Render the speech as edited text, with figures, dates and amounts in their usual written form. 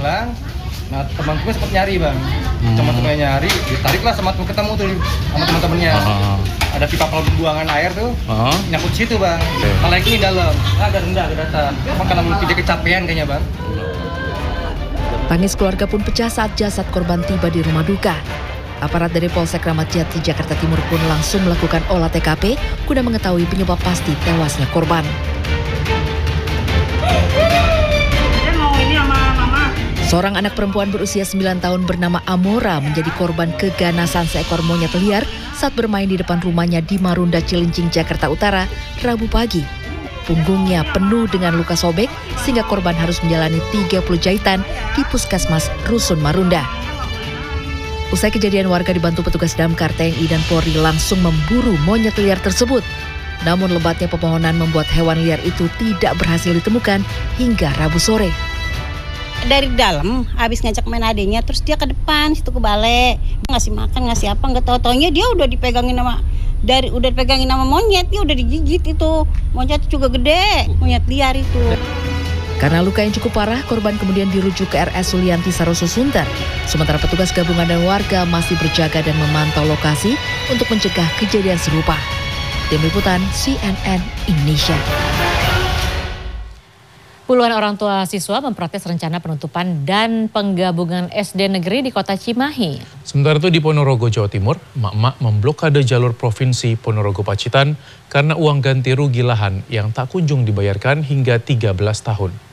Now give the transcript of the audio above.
bang. Nah teman-teman sempat nyari bang, teman-temannya nyari, ditariklah sama teman ketemu tuh sama teman-temannya. Ada pipa pembuangan air tuh, nyangkut situ bang. Malah ini dalam, agak rendah, agak datar. Emang karena mungkin dia kecapean kayaknya bang. Tangis keluarga pun pecah saat jasad korban tiba di rumah duka. Aparat dari Polsek Kramat Jati, Jakarta Timur pun langsung melakukan olah TKP guna mengetahui penyebab pasti tewasnya korban. Seorang anak perempuan berusia 9 tahun bernama Amora menjadi korban keganasan seekor monyet liar saat bermain di depan rumahnya di Marunda, Cilincing, Jakarta Utara, Rabu pagi. Punggungnya penuh dengan luka sobek sehingga korban harus menjalani 30 jahitan di Puskesmas Rusun Marunda. Usai kejadian, warga dibantu petugas damkar, TNI dan Polri langsung memburu monyet liar tersebut. Namun lebatnya pepohonan membuat hewan liar itu tidak berhasil ditemukan hingga Rabu sore. Dari dalam habis ngajak main adenya, terus dia ke depan situ ke balai ngasih makan, ngasih apa, nggak tahu-taunya dia udah dipegangin sama monyet, dia udah digigit itu. Monyet juga gede, monyet liar itu. Karena luka yang cukup parah, korban kemudian dirujuk ke RS Sulianti Saroso Sunter. Sementara petugas gabungan dan warga masih berjaga dan memantau lokasi untuk mencegah kejadian serupa. Tim Liputan CNN Indonesia. Puluhan orang tua siswa memprotes rencana penutupan dan penggabungan SD negeri di Kota Cimahi. Sementara itu di Ponorogo, Jawa Timur, emak-emak memblokade jalur Provinsi Ponorogo Pacitan karena uang ganti rugi lahan yang tak kunjung dibayarkan hingga 13 tahun.